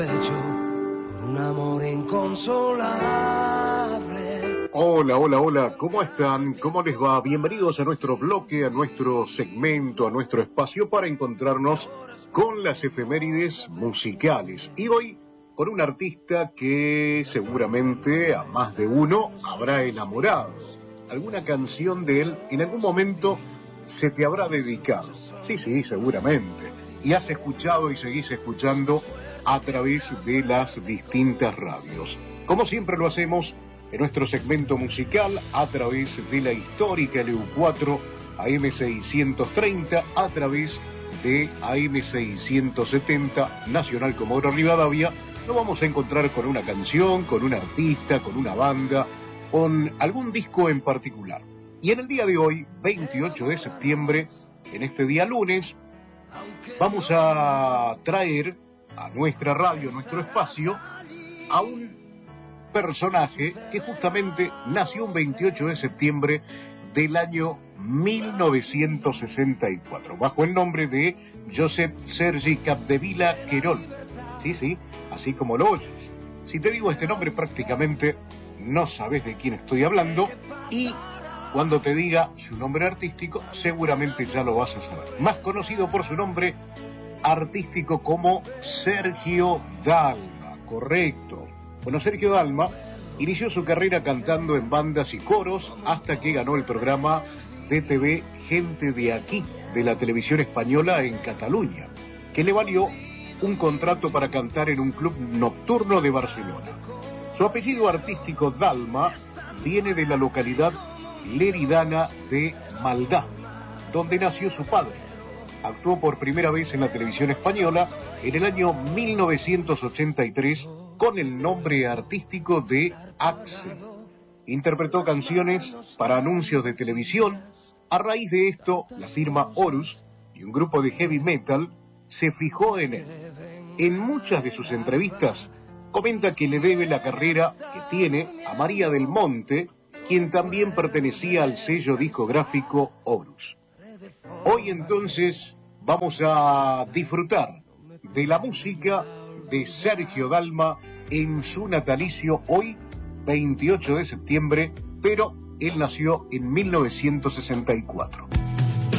Un amor inconsolable. Hola, ¿cómo están? ¿Cómo les va? Bienvenidos a nuestro bloque, a nuestro segmento, a nuestro espacio para encontrarnos con las efemérides musicales. Y hoy con un artista que seguramente a más de uno habrá enamorado. Alguna canción de él en algún momento se te habrá dedicado. Sí, seguramente. Y has escuchado y seguís escuchando a través de las distintas radios. Como siempre lo hacemos en nuestro segmento musical a través de la histórica LU4 AM630, a través de AM670 Nacional Comodoro Rivadavia. Nos vamos a encontrar con una canción, con un artista, con una banda, con algún disco en particular. Y en el día de hoy, 28 de septiembre, en este día lunes, vamos a traer a nuestra radio, a nuestro espacio, a un personaje que justamente nació un 28 de septiembre del año 1964, bajo el nombre de Josep Sergi Capdevila Querol. Sí, así como lo oyes. Si te digo este nombre, prácticamente no sabes de quién estoy hablando, y cuando te diga su nombre artístico, seguramente ya lo vas a saber. Más conocido por su nombre artístico como Sergio Dalma, correcto. Bueno, Sergio Dalma inició su carrera cantando en bandas y coros hasta que ganó el programa de TV Gente de Aquí, de la televisión española en Cataluña, que le valió un contrato para cantar en un club nocturno de Barcelona. Su apellido artístico Dalma viene de la localidad leridana de Maldá, donde nació su padre. Actuó por primera vez en la televisión española en el año 1983 con el nombre artístico de Axel. Interpretó canciones para anuncios de televisión. A raíz de esto, la firma Horus y un grupo de heavy metal se fijó en él. En muchas de sus entrevistas comenta que le debe la carrera que tiene a María del Monte, quien también pertenecía al sello discográfico Horus. Hoy entonces vamos a disfrutar de la música de Sergio Dalma en su natalicio, hoy 28 de septiembre, pero él nació en 1964.